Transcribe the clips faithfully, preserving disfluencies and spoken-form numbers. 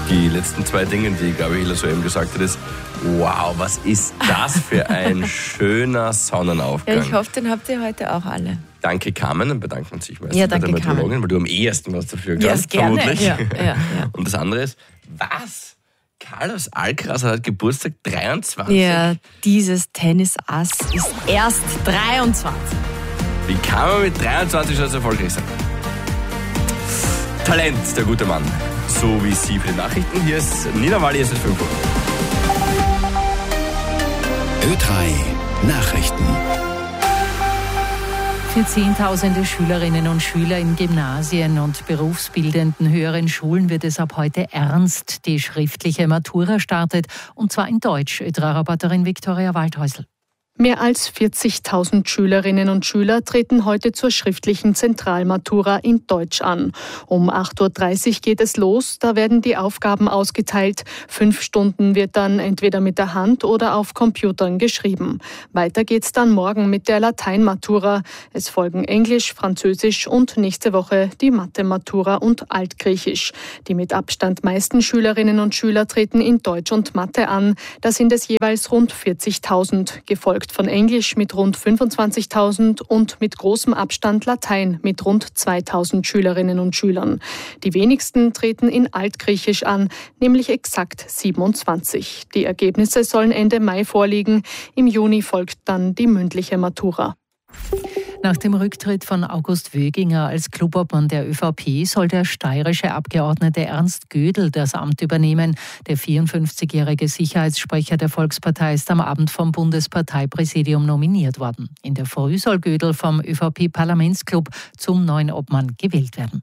Die letzten zwei Dinge, die Gabriela soeben gesagt hat, ist, wow, was ist das für ein schöner Sonnenaufgang. Ja, ich hoffe, den habt ihr heute auch alle. Danke, Carmen, dann bedankt man sich meistens ja, bei der danke, Meteorologin, Carmen. weil du am ehesten was dafür Ja, kannst, gerne. vermutlich. Ja, ja, ja. Und das andere ist, was? Carlos Alcaraz hat Geburtstag dreiundzwanzig. Ja, dieses Tennisass ist erst dreiundzwanzig. Wie kann man mit dreiundzwanzig schon so erfolgreich sein? Talent, der gute Mann. So wie Sie für die Nachrichten. Hier ist Nina Walli, es ist fünf Uhr. Ö drei Nachrichten. Für Zehntausende Schülerinnen und Schüler in Gymnasien und berufsbildenden höheren Schulen wird es ab heute ernst. Die schriftliche Matura startet, und zwar in Deutsch. Ö drei Reporterin Viktoria Waldhäusl. Mehr als vierzigtausend Schülerinnen und Schüler treten heute zur schriftlichen Zentralmatura in Deutsch an. Um acht Uhr dreißig geht es los, da werden die Aufgaben ausgeteilt. Fünf Stunden wird dann entweder mit der Hand oder auf Computern geschrieben. Weiter geht's dann morgen mit der Lateinmatura. Es folgen Englisch, Französisch und nächste Woche die Mathe-Matura und Altgriechisch. Die mit Abstand meisten Schülerinnen und Schüler treten in Deutsch und Mathe an. Da sind es jeweils rund vierzigtausend, gefolgt von Englisch mit rund fünfundzwanzigtausend und mit großem Abstand Latein mit rund zweitausend Schülerinnen und Schülern. Die wenigsten treten in Altgriechisch an, nämlich exakt siebenundzwanzig. Die Ergebnisse sollen Ende Mai vorliegen. Im Juni folgt dann die mündliche Matura. Nach dem Rücktritt von August Wöginger als Clubobmann der ÖVP soll der steirische Abgeordnete Ernst Gödel das Amt übernehmen. Der vierundfünfzigjährige Sicherheitssprecher der Volkspartei ist am Abend vom Bundesparteipräsidium nominiert worden. In der Früh soll Gödel vom ÖVP-Parlamentsclub zum neuen Obmann gewählt werden.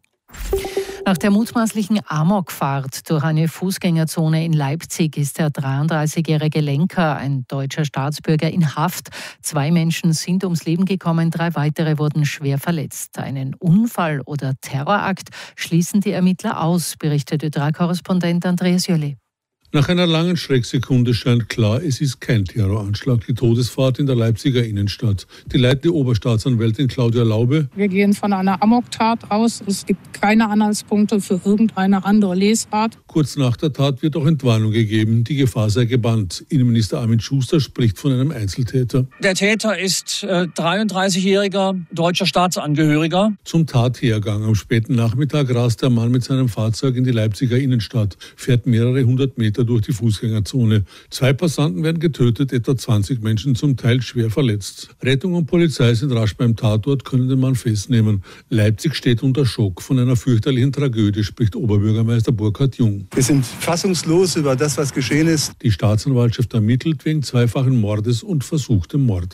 Nach der mutmaßlichen Amokfahrt durch eine Fußgängerzone in Leipzig ist der dreiunddreißigjährige Lenker, ein deutscher Staatsbürger, in Haft. Zwei Menschen sind ums Leben gekommen, drei weitere wurden schwer verletzt. Einen Unfall oder Terrorakt schließen die Ermittler aus, berichtet Ö drei Korrespondent Andreas Jölle. Nach einer langen Schrecksekunde scheint klar, es ist kein Terroranschlag, die Todesfahrt in der Leipziger Innenstadt. Die leitende Oberstaatsanwältin Claudia Laube: Wir gehen von einer Amoktat aus. Es gibt keine Anhaltspunkte für irgendeine andere Lesart. Kurz nach der Tat wird auch Entwarnung gegeben, die Gefahr sei gebannt. Innenminister Armin Schuster spricht von einem Einzeltäter. Der Täter ist äh, dreiunddreißigjähriger deutscher Staatsangehöriger. Zum Tathergang am späten Nachmittag rast der Mann mit seinem Fahrzeug in die Leipziger Innenstadt, fährt mehrere hundert Meter durch die Fußgängerzone. Zwei Passanten werden getötet, etwa zwanzig Menschen zum Teil schwer verletzt. Rettung und Polizei sind rasch beim Tatort, können den Mann festnehmen. Leipzig steht unter Schock. Von einer fürchterlichen Tragödie spricht Oberbürgermeister Burkhard Jung. Wir sind fassungslos über das, was geschehen ist. Die Staatsanwaltschaft ermittelt wegen zweifachen Mordes und versuchtem Mord.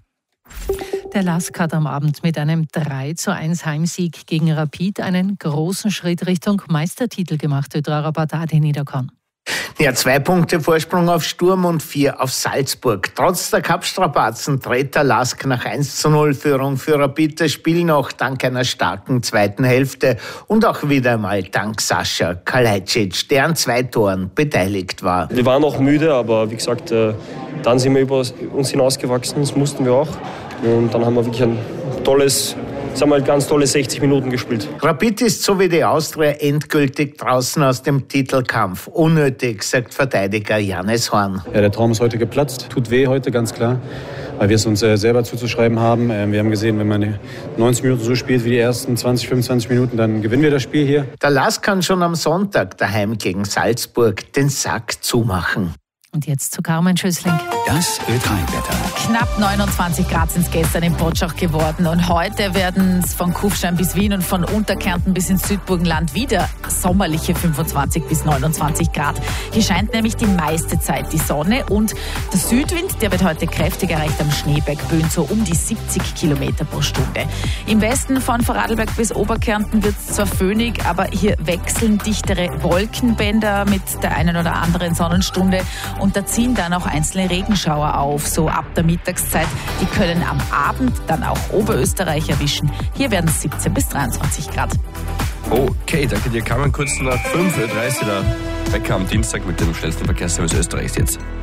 Der Lask hat am Abend mit einem drei zu eins Heimsieg gegen Rapid einen großen Schritt Richtung Meistertitel gemacht. Ö drei Reporter Niederkorn. Ja, zwei Punkte Vorsprung auf Sturm und vier auf Salzburg. Trotz der Cup-Strapazen dreht der Lask nach eins zu null Führung für Rapid das Spiel noch dank einer starken zweiten Hälfte und auch wieder einmal dank Sascha Kalajdzic, der an zwei Toren beteiligt war. Wir waren auch müde, aber wie gesagt, dann sind wir über uns hinausgewachsen, das mussten wir auch. Und dann haben wir wirklich ein tolles Jetzt haben wir ganz tolle sechzig Minuten gespielt. Rapid ist so wie die Austria endgültig draußen aus dem Titelkampf. Unnötig, sagt Verteidiger Jannes Horn. Ja, der Traum ist heute geplatzt. Tut weh heute, ganz klar, weil wir es uns äh, selber zuzuschreiben haben. Ähm, wir haben gesehen, wenn man neunzig Minuten so spielt wie die ersten zwanzig, fünfundzwanzig Minuten, dann gewinnen wir das Spiel hier. Der Lask kann schon am Sonntag daheim gegen Salzburg den Sack zumachen. Und jetzt zu Carmen Schössling. Das Ö drei Wetter. Knapp neunundzwanzig Grad sind es gestern in Potschach geworden. Und heute werden es von Kufstein bis Wien und von Unterkärnten bis ins Südburgenland wieder sommerliche fünfundzwanzig bis neunundzwanzig Grad. Hier scheint nämlich die meiste Zeit die Sonne. Und der Südwind, der wird heute kräftig erreicht am Schneebergböen, so um die siebzig Kilometer pro Stunde. Im Westen von Vorarlberg bis Oberkärnten wird es zwar föhnig, aber hier wechseln dichtere Wolkenbänder mit der einen oder anderen Sonnenstunde. Und da ziehen dann auch einzelne Regenschauer auf, so ab der Mittagszeit. Die können am Abend dann auch Oberösterreich erwischen. Hier werden es siebzehn bis dreiundzwanzig Grad. Okay, danke dir. Kann man kurz nach fünf Uhr dreißig da weg am Dienstag mit dem schnellsten Verkehrsservice Österreichs jetzt.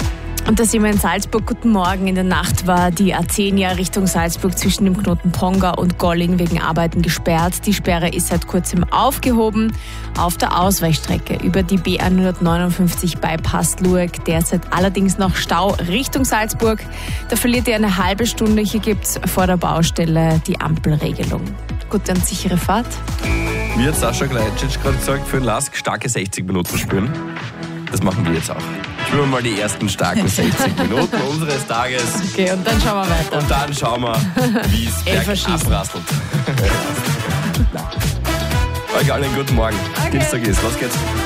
Und da sind wir in Salzburg. Guten Morgen. In der Nacht war die A zehn ja Richtung Salzburg zwischen dem Knoten Ponga und Golling wegen Arbeiten gesperrt. Die Sperre ist seit kurzem aufgehoben. Auf der Ausweichstrecke über die B hundertneunundfünfzig bei Pastlueck derzeit allerdings noch Stau Richtung Salzburg. Da verliert ihr eine halbe Stunde. Hier gibt es vor der Baustelle die Ampelregelung. Gute und sichere Fahrt. Mir hat Sascha Gleitschitsch gerade gesagt, für den Lask starke sechzig Minuten spielen. Das machen wir jetzt auch. Spielen wir mal die ersten starken sechzig Minuten unseres Tages. Okay, und dann schauen wir weiter. Und dann schauen wir, wie es bergab rasselt. Euch allen guten Morgen. Okay. Dienstag ist, los geht's.